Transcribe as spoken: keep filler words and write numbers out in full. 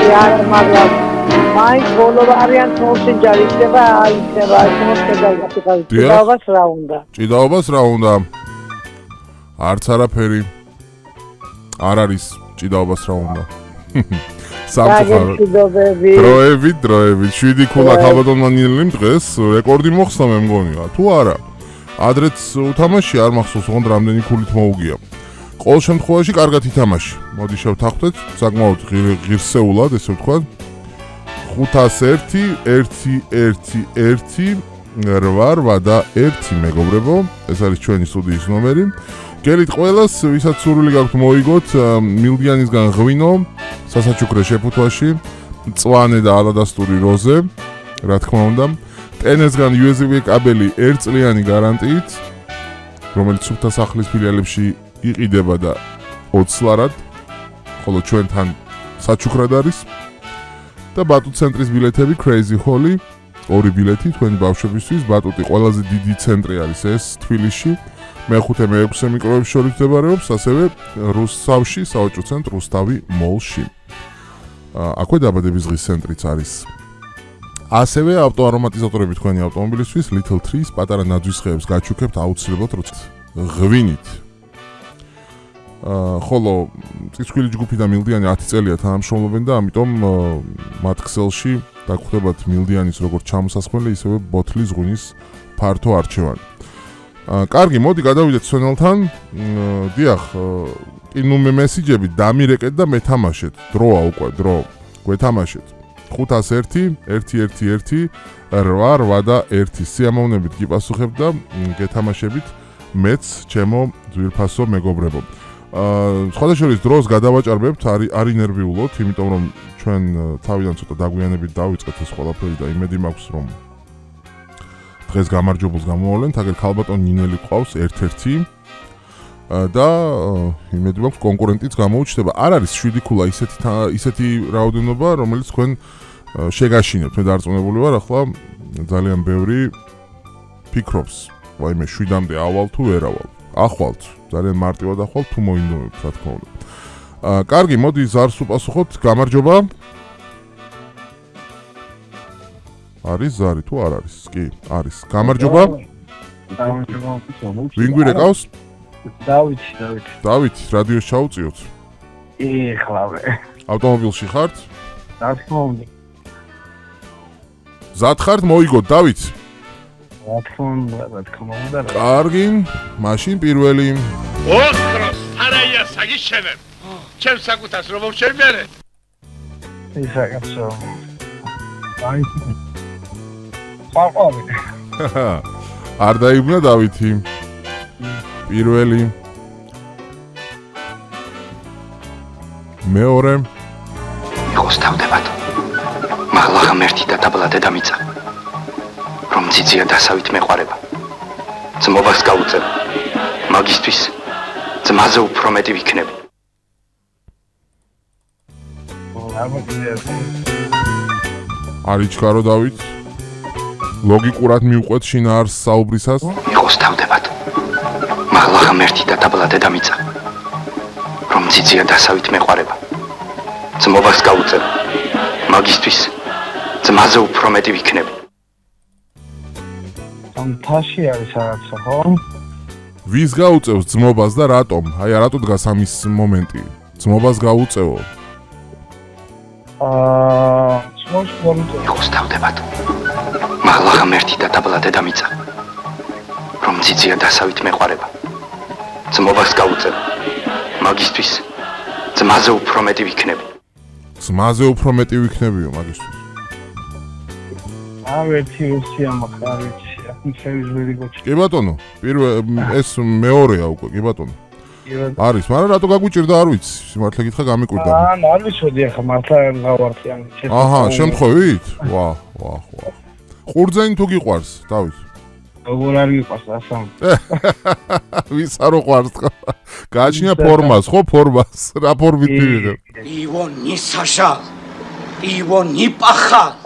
არ მაგრამ მაინც ბოლო ვარიანტ მოსიჯარი ხდება აი ხდება შემოშეგა ჭიდაობას რა უნდა ჭიდაობას რა უნდა არც არაფერი არ არის ჭიდაობას რა უნდა სამწუხაროდ დროები დროები შვიდი ქულა ქალბატონმა ნილიმ დღეს რეკორდი მოხსნა მე მგონია თუ არა ადრეც უთამაში არ მახსოვს ოღონდ რამდენი ქულით მოუგია ყოველ შემთხვევაში კარგად ითამაში მოდი შევთანხმდეთ საკმაოდ ღირსეულად ესე ვთქვათ ხუთას ერთი ერთი ერთი ერთი რვა რვა და ერთი მეგობრებო ეს არის ჩვენი სტუდიის ნომერი გელით ყველას ვისაც სურვილი გაქვთ მოიგოთ მილდიანისგან ღვინო სასაჩუქრე შეფუთვაში მწვანე და ალადასტური როზე რა თქმა უნდა ტენესგან იუ ეს ბი კაბელი ერთ წლიანი გარანტიით რომელიც სუფთა სახლის ფილიალებში იყიდება და ოცლარად ხოლო ჩვენთან საჩუქრად არის და ბატუტ ცენტრის ბილეთები Crazy Holly ორი ბილეთი თქვენი ბავშვებისთვის ბატუტი ყველაზე დიდი ცენტრი არის ეს თბილისში მეხუთე მეექვსე მიკროების შორის მდებარეობს ასევე რუსთავში საოჯო ცენტრ რუსთავი მოლში აქვე დაბადების დღის ცენტრიც არის ასევე ავტოარომატიზატორები თქვენი ავტომობილისთვის Little Trees პატარა ნაძვისხეებს გაჩუქებთ აუცილებლად როცა ღვინით ხოლო წისქვილი ჯგუფი და მილდიანი ათი წელია თანამშრომლობენ და ამიტომ მათ ქსელში დაგხვდებათ მილდიანის როგორც ჩამოსასხმელი ისევე ბოთლის ღვინის ფართო არჩევანი კარგი მოდი გადავიდეთ სვენელთან დიახ კინო მესიჯები დამირეკეთ და მეთამაშეთ დროა უკვე დრო გვეთამაშეთ ხუთას ერთი ერთი ერთი ერთი რვა რვა და ერთი სიამოვნებით გიპასუხებთ და გეთამაშებით მეც ჩემო ძვირფასო მეგობრებო სხვადასხვა დროს გადავაჭარბებთ არი ნერვიულოთ იმიტომ რომ ჩვენ თავიდან ცოტა დაგვიანებით დავიწყეთ ეს ყველაფერი და იმედი მაქვს რომ დღეს გამარჯვებულს გამოავლენთ აგერ ქალბატონ ნინელი ყავს ერთ-ერთი და იმედი მაქვს კონკურენტიც გამოუჩნდება არ არის შვიდი ქულა ისეთი ისეთი რაოდენობა რომელიც თქვენ შეგაშინებთ მე დარწმუნებული ვარ ახლა ძალიან ბევრი ფიქრობს ვაიმე შვიდამდე ავალ თუ ვერ ავალ ახვალთ ძალიან მარტივად ახვალთ თუ მოინდომებთ რა თქმა უნდა აა კარგი მოდი ზარს უპასუხოთ გამარჯობა არის ზარი თუ არ არის კი არის გამარჯობა გამარჯობა ვინ გვირეკავს დავით დავით დავით რადიოს ჩაუწიოთ კი ხლავე ავტომობილში ხართ რა თქმა უნდა ზად ხართ მოიგოთ დავით რა თქმა უნდა რა თქმა უნდა კარგი მაშინ პირველი ოქროს არაია საგიშენებ ჩემ საკუთას რომ შევმერე ისა კაცო აი ყაყავი არ დაიბნა დავითი პირველი მეორე იყოს თავდებათ მაღლა ღმერთი და დაბლა დედამიწა რომ ძიძია დასავით მეყარება ძმობას გაუწევ მაგისტვის ძმაზე უფრო მეტი ვიქნებ არიჩქარო დავით ლოგიკურად მიუყვეთ შინაარს საუბრისას იყოს თავდებათ მაღლა ღმერთი და დაბლა დედამიწა რომ ძიძია დასავით მეყარება ძმობას გაუწევ მაგისტვის ძმაზე უფრო მეტი ვიქნებ თაში არის რაღაცა ხო? ვის გაუწევს ძმობას და რატომ? აი რატო დგას ამის მომენტი? ძმობას გაუწევო? აა, ძმოს გაუწევო. იყოს თავდებათ. მაღლა ღმერთი და დაბლა დედამიწა. რომ ძიძია დასავით მეყარება. ძმობას გაუწევ. მაგისტვის ძმაზე უფრო მეტი ვიქნებ. ძმაზე უფრო მეტი ვიქნებიო მაგისტვის. აა, ერთი რუსია მაყარით. კი ბატონო, პირველ ეს მეორეა უკვე, კი ბატონო. არის, მაგრამ რატო გაგვიჭირდა არ ვიცი, სიმართლე გითხრა გამიკვირდა. აა, არ ვიცოდი ახლა მართლა გავარდი ამ ჩემს. აჰა, შემთხვევით? ვა, ვა, ვა. ყურძენი თუ გიყვარს, დავით? როგორ არ გიყვარს ასამ? ვის არ უყვარს? გააჩნია ფორმას, ხო, ფორმას. რა ფორმით მივიღებ? ივო ნისაშა. ივო ნიპახა.